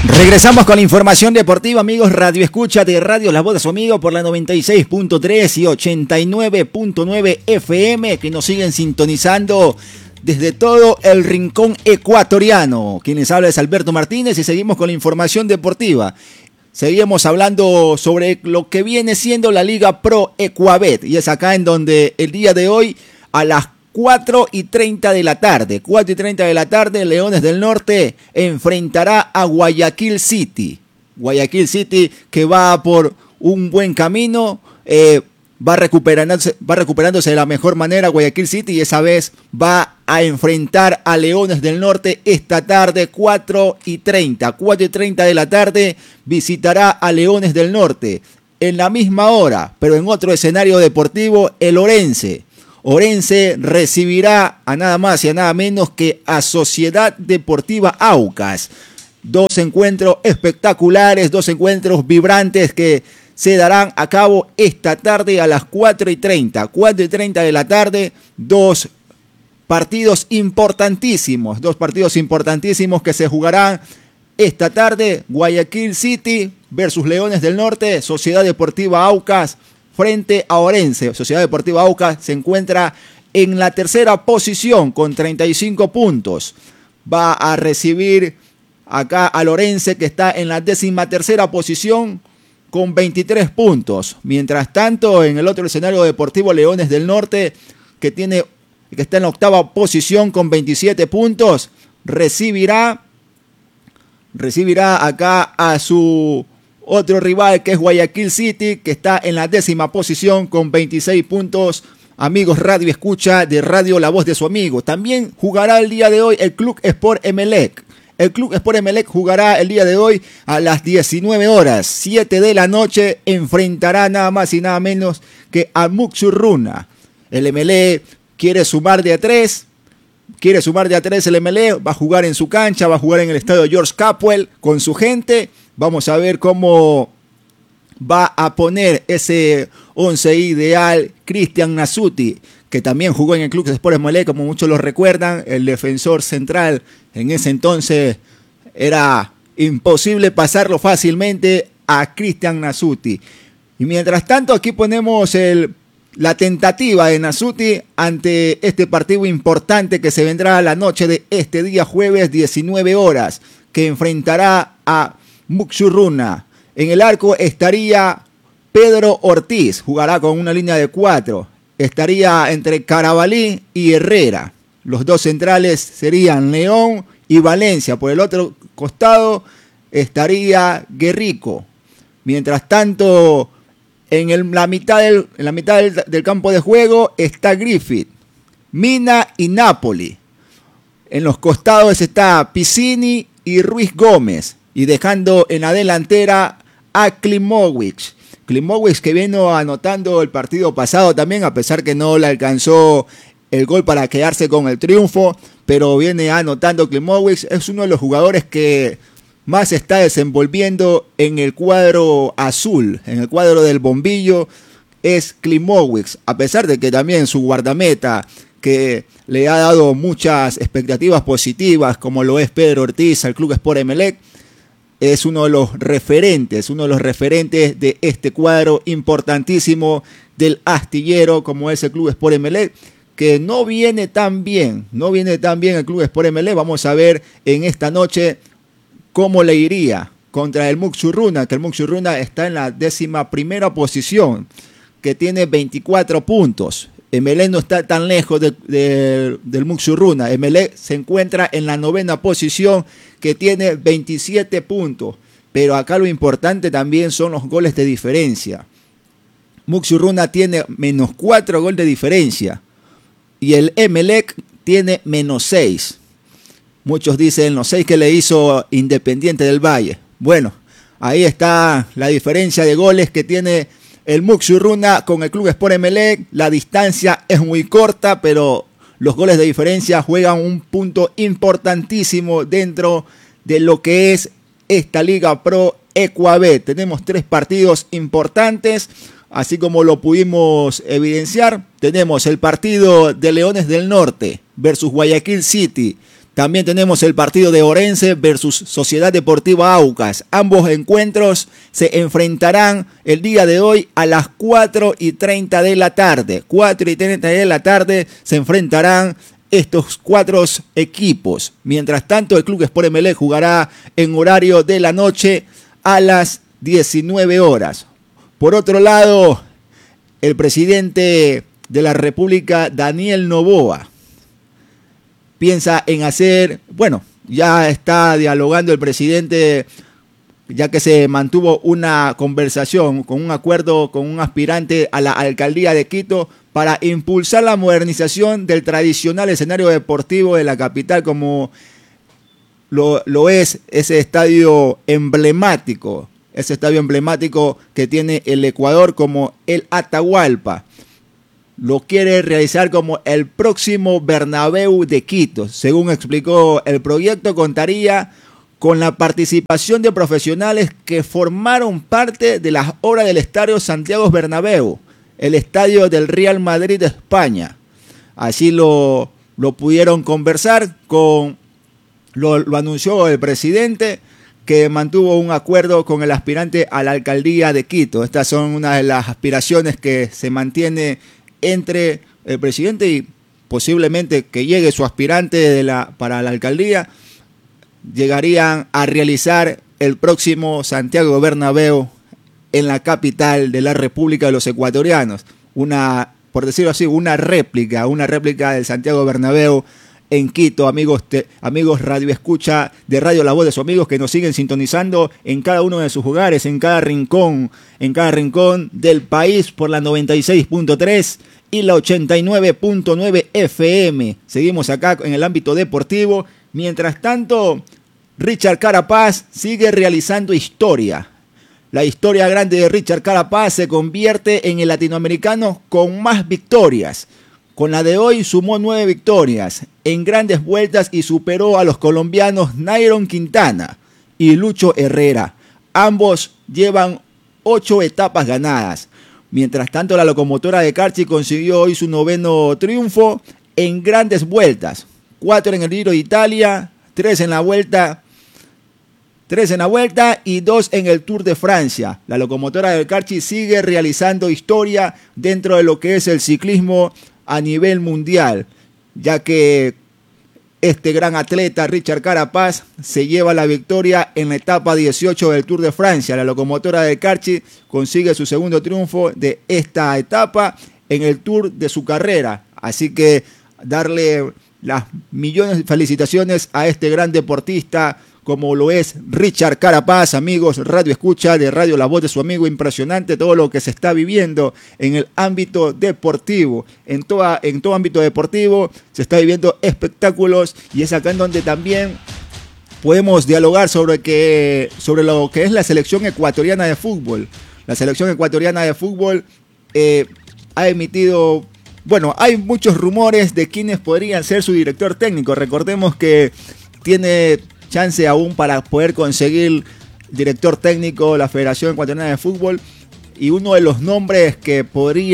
Regresamos con la información deportiva, amigos Radio Escucha de Radio La Voz de su Amigo por la 96.3 y 89.9 FM, que nos siguen sintonizando desde todo el rincón ecuatoriano. Quienes habla es Alberto Martínez y seguimos con la información deportiva. Seguimos hablando sobre lo que viene siendo la Liga Pro Ecuabet, y es acá en donde el día de hoy a las 4:30 de la tarde, 4:30 de la tarde, Leones del Norte enfrentará a Guayaquil City. Guayaquil City, que va por un buen camino, va recuperándose de la mejor manera Guayaquil City, y esa vez va a enfrentar a Leones del Norte esta tarde, 4:30 de la tarde, visitará a Leones del Norte. En la misma hora, pero en otro escenario deportivo, el Orense recibirá a nada más y a nada menos que a Sociedad Deportiva Aucas. Dos encuentros espectaculares, dos encuentros vibrantes que se darán a cabo esta tarde a las 4:30 de la tarde. Dos partidos importantísimos que se jugarán esta tarde. Guayaquil City versus Leones del Norte, Sociedad Deportiva Aucas frente a Orense. Sociedad Deportiva Aucas se encuentra en la tercera posición con 35 puntos. Va a recibir acá al Orense, que está en la 13ª posición con 23 puntos. Mientras tanto, en el otro escenario deportivo, Leones del Norte, que está en la 8ª posición con 27 puntos, recibirá acá a su otro rival, que es Guayaquil City, que está en la 10ª posición con 26 puntos. Amigos Radio Escucha de Radio La Voz de su Amigo. También jugará el día de hoy el Club Sport Emelec. El Club Sport Emelec jugará el día de hoy a las 19 horas, 7 de la noche, enfrentará nada más y nada menos que a Muxurruna. El Emelec quiere sumar de a 3. El Emelec va a jugar en su cancha, va a jugar en el estadio George Capwell con su gente. Vamos a ver cómo va a poner ese 11 ideal Cristian Nasuti, que también jugó en el Club Sport Emelec, como muchos lo recuerdan, el defensor central. En ese entonces era imposible pasarlo fácilmente a Cristian Nasuti. Y mientras tanto, aquí ponemos la tentativa de Nasuti ante este partido importante que se vendrá a la noche de este día jueves, 19 horas, que enfrentará a Muxurruna. En el arco estaría Pedro Ortiz, jugará con una línea de 4. Estaría entre Carabalí y Herrera. Los dos centrales serían León y Valencia. Por el otro costado estaría Guerrico. Mientras tanto, en la mitad del campo de juego está Griffith, Mina y Napoli. En los costados está Piscini y Ruiz Gómez. Y dejando en la delantera a Klimovic. Klimovic, que vino anotando el partido pasado también, a pesar que no le alcanzó el gol para quedarse con el triunfo, pero viene anotando Klimovic. Es uno de los jugadores que más se está desenvolviendo en el cuadro azul, en el cuadro del bombillo, es Klimovic, a pesar de que también su guardameta, que le ha dado muchas expectativas positivas, como lo es Pedro Ortiz al Club Sport Emelec, es uno de los referentes de este cuadro importantísimo del astillero, como es el Club Sport Emelec, que no viene tan bien el Club Sport Emelec. Vamos a ver en esta noche cómo le iría contra el Muxurruna, que el Muxurruna está en la 11ª posición, que tiene 24 puntos. Emelec no está tan lejos del Muxurruna. Emelec se encuentra en la 9ª posición, que tiene 27 puntos. Pero acá lo importante también son los goles de diferencia. Muxurruna tiene -4 goles de diferencia. Y el Emelec tiene -6. Muchos dicen los 6 que le hizo Independiente del Valle. Bueno, ahí está la diferencia de goles que tiene el Muxurruna con el Club Sport Emelec. La distancia es muy corta, pero los goles de diferencia juegan un punto importantísimo dentro de lo que es esta Liga Pro Ecuabet. Tenemos 3 partidos importantes, así como lo pudimos evidenciar. Tenemos el partido de Leones del Norte versus Guayaquil City, También tenemos el partido de Orense versus Sociedad Deportiva Aucas. Ambos encuentros se enfrentarán el día de hoy a las 4:30 de la tarde. 4:30 de la tarde se enfrentarán estos cuatro equipos. Mientras tanto, el Club Sport Emelec jugará en horario de la noche a las 19 horas. Por otro lado, el presidente de la República, Daniel Noboa, piensa en hacer, ya está dialogando el presidente, ya que se mantuvo una conversación con un acuerdo con un aspirante a la alcaldía de Quito para impulsar la modernización del tradicional escenario deportivo de la capital, como lo es ese estadio emblemático que tiene el Ecuador, como el Atahualpa. Lo quiere realizar como el próximo Bernabéu de Quito. Según explicó, el proyecto contaría con la participación de profesionales que formaron parte de las obras del Estadio Santiago Bernabéu, el estadio del Real Madrid de España. Así lo pudieron conversar lo anunció el presidente, que mantuvo un acuerdo con el aspirante a la alcaldía de Quito. Estas son una de las aspiraciones que se mantiene entre el presidente y posiblemente que llegue su aspirante para la alcaldía. Llegarían a realizar el próximo Santiago Bernabéu en la capital de la República de los Ecuatorianos. Por decirlo así, una réplica del Santiago Bernabéu en Quito. Amigos Radio Escucha de Radio La Voz de sus Amigos, que nos siguen sintonizando en cada uno de sus hogares, en cada rincón del país por la 96.3 y la 89.9 FM. Seguimos acá en el ámbito deportivo. Mientras tanto, Richard Carapaz sigue realizando historia. La historia grande de Richard Carapaz se convierte en el latinoamericano con más victorias. Con la de hoy sumó 9 victorias en grandes vueltas y superó a los colombianos Nairon Quintana y Lucho Herrera. Ambos llevan 8 etapas ganadas. Mientras tanto, la locomotora de Carchi consiguió hoy su 9º triunfo en grandes vueltas. 4 en el Giro de Italia, 3 en la vuelta y 2 en el Tour de Francia. La locomotora del Carchi sigue realizando historia dentro de lo que es el ciclismo a nivel mundial, ya que este gran atleta Richard Carapaz se lleva la victoria en la etapa 18 del Tour de Francia. La locomotora del Carchi consigue su 2º triunfo de esta etapa en el Tour de su carrera. Así que darle las millones de felicitaciones a este gran deportista como lo es Richard Carapaz. Amigos Radio Escucha de Radio La Voz de su Amigo, impresionante todo lo que se está viviendo en el ámbito deportivo. En todo ámbito deportivo se está viviendo espectáculos, y es acá en donde también podemos dialogar sobre lo que es la selección ecuatoriana de fútbol. La selección ecuatoriana de fútbol ha emitido... hay muchos rumores de quiénes podrían ser su director técnico. Recordemos que tiene chance aún para poder conseguir director técnico la Federación Ecuatoriana de Fútbol, y uno de los nombres que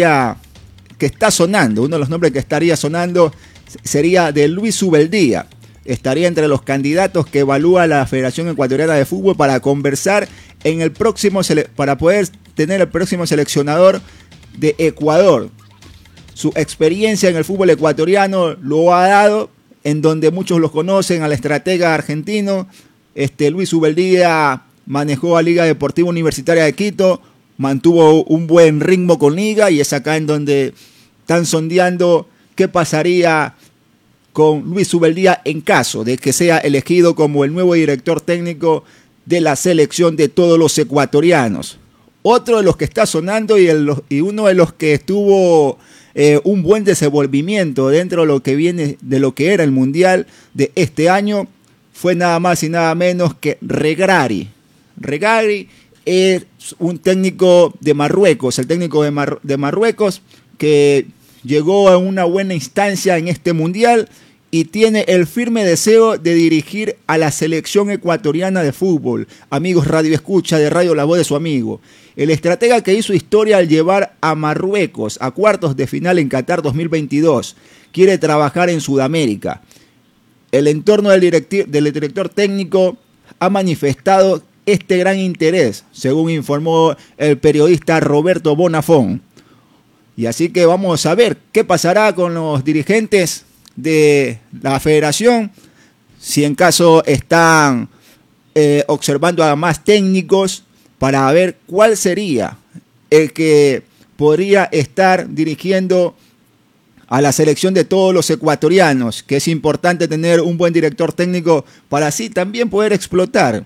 estaría sonando sería de Luis Ubeldía. Estaría entre los candidatos que evalúa la Federación Ecuatoriana de Fútbol para conversar para poder tener el próximo seleccionador de Ecuador. Su experiencia en el fútbol ecuatoriano lo ha dado, en donde muchos los conocen, al estratega argentino. Luis Ubeldía manejó a Liga Deportiva Universitaria de Quito, mantuvo un buen ritmo con Liga, y es acá en donde están sondeando qué pasaría con Luis Ubeldía en caso de que sea elegido como el nuevo director técnico de la selección de todos los ecuatorianos. Otro de los que está sonando y uno de los que estuvo un buen desenvolvimiento dentro de lo que era el Mundial de este año fue nada más y nada menos que Regragui. Regragui es un técnico de Marruecos, el técnico de Marruecos, que llegó a una buena instancia en este Mundial y tiene el firme deseo de dirigir a la selección ecuatoriana de fútbol. Amigos Radio Escucha de Radio La Voz de su Amigo. El estratega que hizo historia al llevar a Marruecos a cuartos de final en Qatar 2022 quiere trabajar en Sudamérica. el entorno del director técnico ha manifestado este gran interés, según informó el periodista Roberto Bonafón. Y así que vamos a ver qué pasará con los dirigentes de la federación, si en caso están observando a más técnicos para ver cuál sería el que podría estar dirigiendo a la selección de todos los ecuatorianos, que es importante tener un buen director técnico para así también poder explotar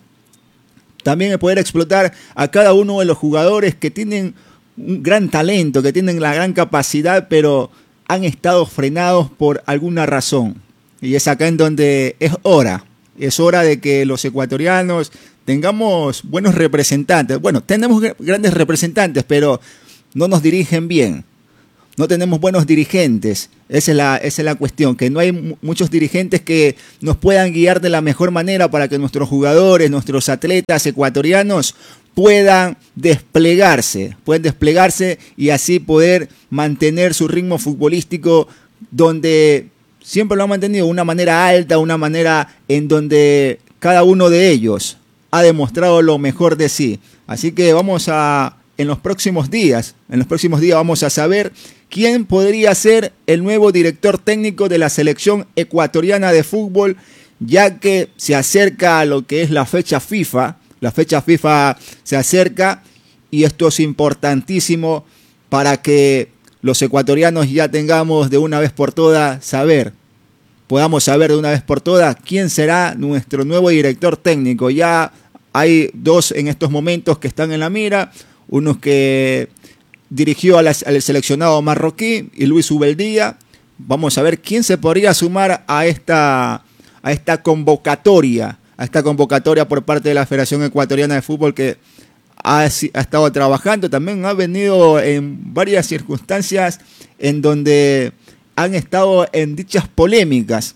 a cada uno de los jugadores que tienen un gran talento, que tienen la gran capacidad, pero han estado frenados por alguna razón. Y es acá en donde es hora de que los ecuatorianos tengamos buenos representantes. Bueno, tenemos grandes representantes, pero no nos dirigen bien. No tenemos buenos dirigentes. Esa es la cuestión, que no hay muchos dirigentes que nos puedan guiar de la mejor manera para que nuestros jugadores, nuestros atletas ecuatorianos puedan desplegarse y así poder mantener su ritmo futbolístico, donde siempre lo han mantenido de una manera alta, una manera en donde cada uno de ellos ha demostrado lo mejor de sí. Así que en los próximos días vamos a saber quién podría ser el nuevo director técnico de la selección ecuatoriana de fútbol, ya que se acerca a lo que es la fecha FIFA. La fecha FIFA se acerca y esto es importantísimo para que los ecuatorianos ya tengamos de una vez por todas podamos saber de una vez por todas quién será nuestro nuevo director técnico. Ya hay dos en estos momentos que están en la mira, uno que dirigió al seleccionado marroquí y Luis Ubeldía. Vamos a ver quién se podría sumar a esta convocatoria por parte de la Federación Ecuatoriana de Fútbol, que ha estado trabajando. También ha venido en varias circunstancias en donde han estado en dichas polémicas.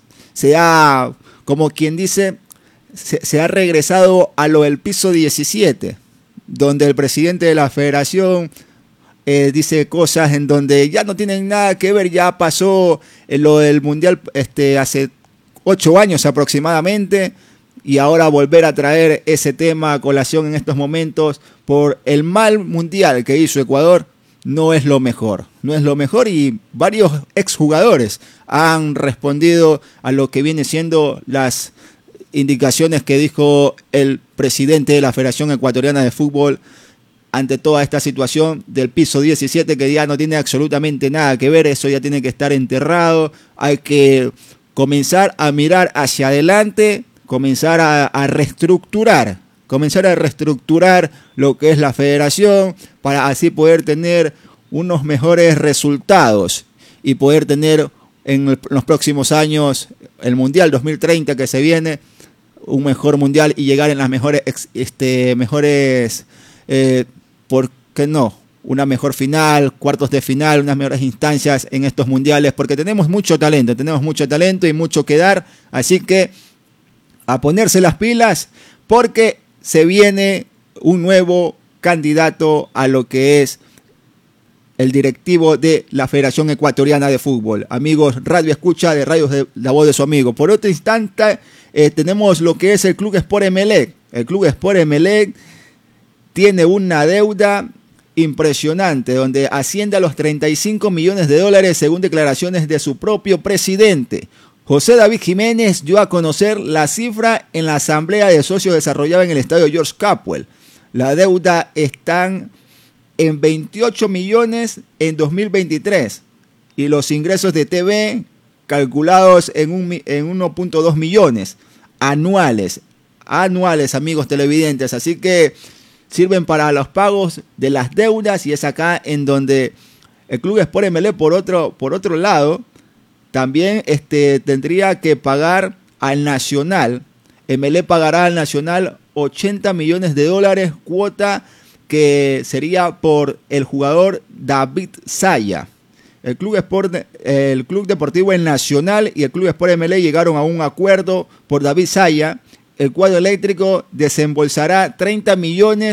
Como quien dice, se ha regresado a lo del piso 17, donde el presidente de la federación dice cosas en donde ya no tienen nada que ver. Ya pasó lo del Mundial hace 8 años aproximadamente, y ahora volver a traer ese tema a colación en estos momentos por el mal mundial que hizo Ecuador no es lo mejor, y varios exjugadores han respondido a lo que viene siendo las indicaciones que dijo el presidente de la Federación Ecuatoriana de Fútbol ante toda esta situación del piso 17, que ya no tiene absolutamente nada que ver. Eso ya tiene que estar enterrado. Hay que comenzar a mirar hacia adelante, comenzar a reestructurar lo que es la federación, para así poder tener unos mejores resultados y poder tener en los próximos años, el Mundial 2030 que se viene, un mejor Mundial y llegar en las mejores, ¿por qué no? Una mejor final, cuartos de final, unas mejores instancias en estos mundiales, porque tenemos mucho talento y mucho que dar. Así que a ponerse las pilas, porque se viene un nuevo candidato a lo que es el directivo de la Federación Ecuatoriana de Fútbol. Amigos, Radio Escucha de Radios de la Voz de su Amigo. Por otro instante, tenemos lo que es el Club Sport Emelec. El Club Sport Emelec tiene una deuda impresionante, donde asciende a los 35 millones de dólares, según declaraciones de su propio presidente. José David Jiménez dio a conocer la cifra en la asamblea de socios desarrollada en el estadio George Capwell. La deuda está en 28 millones en 2023 y los ingresos de TV calculados en 1.2 millones anuales, amigos televidentes. Así que sirven para los pagos de las deudas, y es acá en donde el Club Sport Emelec, por otro lado, también tendría que pagar al Nacional. Emelec pagará al Nacional 80 millones de dólares, cuota que sería por el jugador David Saya. El Club Deportivo El Nacional y el Club Sport Emelec llegaron a un acuerdo por David Saya. El cuadro eléctrico desembolsará 30 millones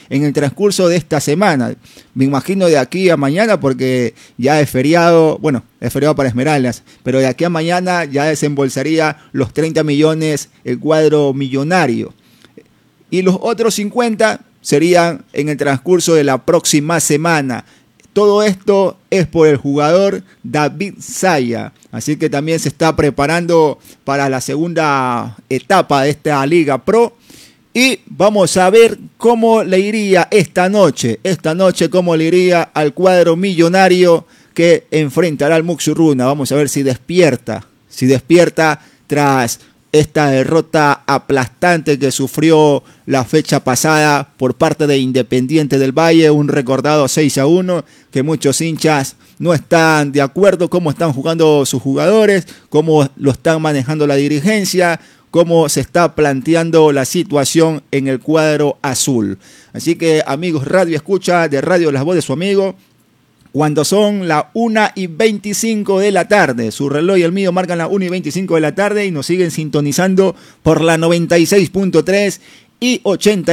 en el transcurso de esta semana. Me imagino de aquí a mañana, porque ya es feriado, bueno, es feriado para Esmeraldas, pero de aquí a mañana ya desembolsaría los 30 millones el cuadro millonario. Y los otros 50 serían en el transcurso de la próxima semana. Todo esto es por el jugador David Zaya. Así que también se está preparando para la segunda etapa de esta Liga Pro. Y vamos a ver cómo le iría esta noche. Esta noche cómo le iría al cuadro millonario que enfrentará al Muxurruna. Vamos a ver si despierta. Si despierta tras esta derrota aplastante que sufrió la fecha pasada por parte de Independiente del Valle, un recordado 6-1, que muchos hinchas no están de acuerdo cómo están jugando sus jugadores, cómo lo están manejando la dirigencia, cómo se está planteando la situación en el cuadro azul. Así que, amigos Radio Escucha de Radio La Voz de su Amigo, cuando son las 1:25 de la tarde. Su reloj y el mío marcan las 1:25 de la tarde y nos siguen sintonizando por la 96.3 y 80.